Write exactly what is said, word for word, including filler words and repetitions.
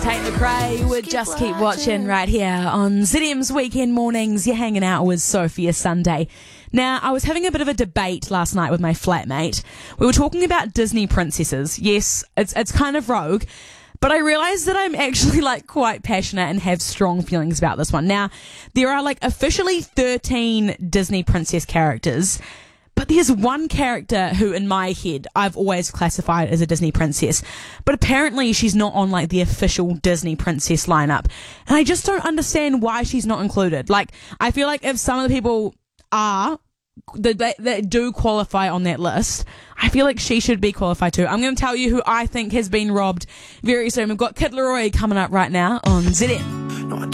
Tate McRae would just keep watching right here on Z M's Weekend Mornings. You're hanging out with Sophia Sunday. Now, I was having a bit of a debate last night with my flatmate. We were talking about Disney princesses. Yes, it's it's kind of rogue, but I realised that I'm actually like quite passionate and have strong feelings about this one. Now, there are like officially thirteen Disney princess characters, but there's one character who, in my head, I've always classified as a Disney princess. But apparently she's not on, like, the official Disney princess lineup. And I just don't understand why she's not included. Like, I feel like if some of the people are, that, that, that do qualify on that list, I feel like she should be qualified too. I'm going to tell you who I think has been robbed very soon. We've got Kid Laroi coming up right now on Z M.